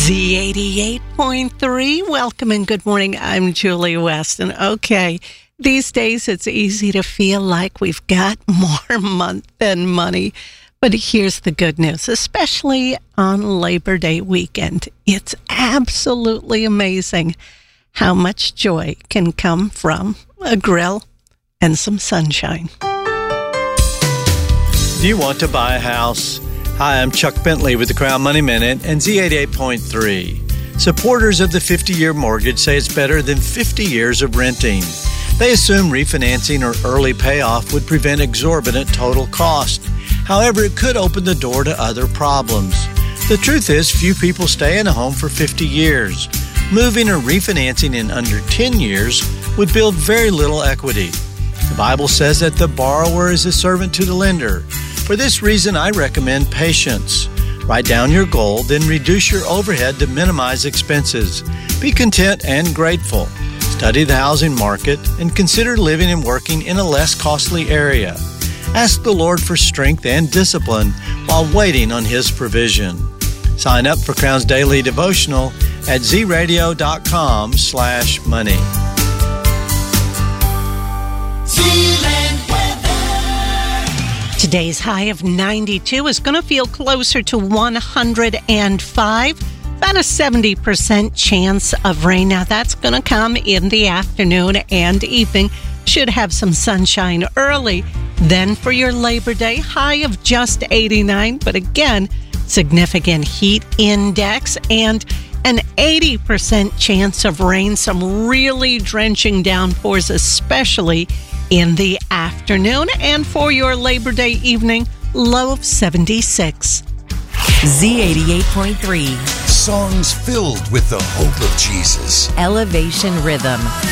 Z88.3. Welcome and good morning. I'm Julie Weston. Okay, these days it's easy to feel like we've got more month than money. But here's the good news, especially on Labor Day weekend. It's absolutely amazing how much joy can come from a grill and some sunshine. Do you want to buy a house? Hi, I'm Chuck Bentley with the Crown Money Minute and Z88.3. Supporters of the 50-year mortgage say it's better than 50 years of renting. They assume refinancing or early payoff would prevent exorbitant total cost. However, it could open the door to other problems. The truth is, few people stay in a home for 50 years. Moving or refinancing in under 10 years would build very little equity. The Bible says that the borrower is a servant to the lender. For this reason, I recommend patience. Write down your goal, then reduce your overhead to minimize expenses. Be content and grateful. Study the housing market and consider living and working in a less costly area. Ask the Lord for strength and discipline while waiting on His provision. Sign up for Crown's Daily Devotional at zradio.com/money. Today's high of 92 is going to feel closer to 105. About a 70% chance of rain. Now, that's going to come in the afternoon and evening. Should have some sunshine early. Then for your Labor Day, high of just 89. But again, significant heat index and an 80% chance of rain. Some really drenching downpours, especially in the afternoon. And for your Labor Day evening, low of 76. Z88.3. Songs filled with the hope of Jesus. Elevation Rhythm.